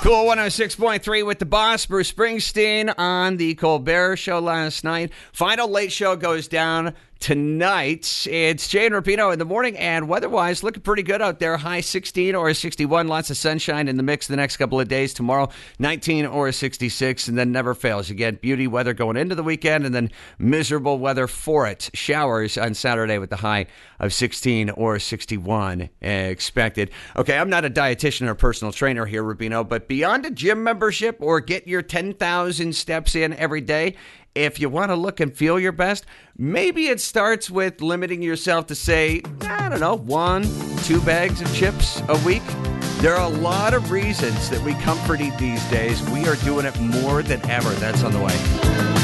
Cool 106.3 with the boss, Bruce Springsteen, on the Colbert Show last night. Final late show goes down tonight. It's Jay and Rapino in the morning, and weather-wise, looking pretty good out there. High 16 or 61, lots of sunshine in the mix the next couple of days. Tomorrow, 19 or 66, and then never fails. Again, beauty weather going into the weekend, and then miserable weather for it. Showers on Saturday with the high of 16 or 61 expected. Okay, I'm not a dietitian or personal trainer here, Rubino, but beyond a gym membership or get your 10,000 steps in every day, if you want to look and feel your best, maybe it starts with limiting yourself to, say, 1-2 bags of chips a week. There are a lot of reasons that we comfort eat these days. We are doing it more than ever. That's on the way.